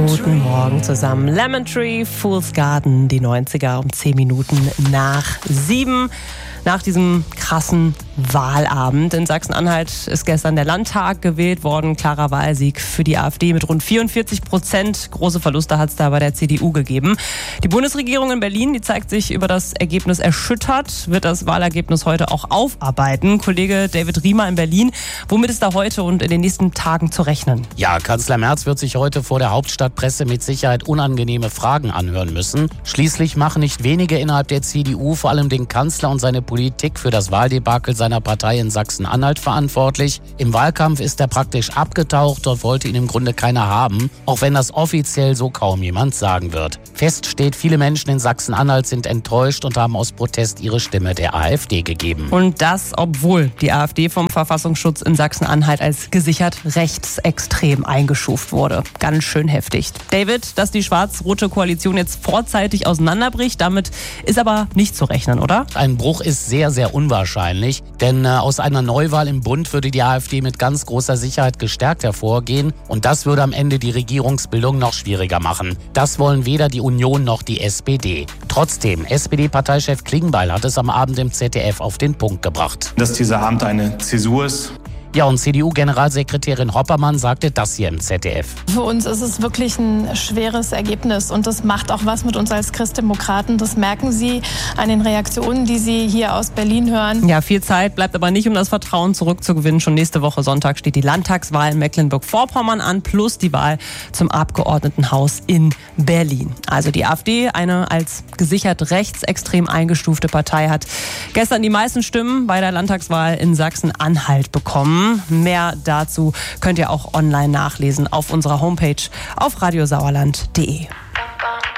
Guten Morgen zusammen. Lemon Tree, Fool's Garden, die 90er um 10 Minuten nach 7. Nach diesem krassen Wahlabend in Sachsen-Anhalt ist gestern der Landtag gewählt worden. Klarer Wahlsieg für die AfD mit rund 44%. Große Verluste hat es da bei der CDU gegeben. Die Bundesregierung in Berlin, die zeigt sich über das Ergebnis erschüttert, wird das Wahlergebnis heute auch aufarbeiten. Kollege David Riemer in Berlin, womit ist da heute und in den nächsten Tagen zu rechnen? Ja, Kanzler Merz wird sich heute vor der Hauptstadtpresse mit Sicherheit unangenehme Fragen anhören müssen. Schließlich machen nicht wenige innerhalb der CDU vor allem den Kanzler und seine Politik für das Wahldebakel seiner Partei in Sachsen-Anhalt verantwortlich. Im Wahlkampf ist er praktisch abgetaucht, dort wollte ihn im Grunde keiner haben, auch wenn das offiziell so kaum jemand sagen wird. Fest steht, viele Menschen in Sachsen-Anhalt sind enttäuscht und haben aus Protest ihre Stimme der AfD gegeben. Und das, obwohl die AfD vom Verfassungsschutz in Sachsen-Anhalt als gesichert rechtsextrem eingestuft wurde. Ganz schön heftig. David, dass die schwarz-rote Koalition jetzt vorzeitig auseinanderbricht, damit ist aber nicht zu rechnen, oder? Ein Bruch ist sehr, sehr unwahrscheinlich, denn aus einer Neuwahl im Bund würde die AfD mit ganz großer Sicherheit gestärkt hervorgehen und das würde am Ende die Regierungsbildung noch schwieriger machen. Das wollen weder die Union noch die SPD. Trotzdem, SPD-Parteichef Klingbeil hat es am Abend im ZDF auf den Punkt gebracht. Dass dieser Abend eine Zäsur ist. Ja, und CDU-Generalsekretärin Hoppermann sagte das hier im ZDF. Für uns ist es wirklich ein schweres Ergebnis und das macht auch was mit uns als Christdemokraten. Das merken Sie an den Reaktionen, die Sie hier aus Berlin hören. Ja, viel Zeit bleibt aber nicht, um das Vertrauen zurückzugewinnen. Schon nächste Woche Sonntag steht die Landtagswahl in Mecklenburg-Vorpommern an, plus die Wahl zum Abgeordnetenhaus in Berlin. Also die AfD, eine als gesichert rechtsextrem eingestufte Partei, hat gestern die meisten Stimmen bei der Landtagswahl in Sachsen-Anhalt bekommen. Mehr dazu könnt ihr auch online nachlesen auf unserer Homepage auf radiosauerland.de.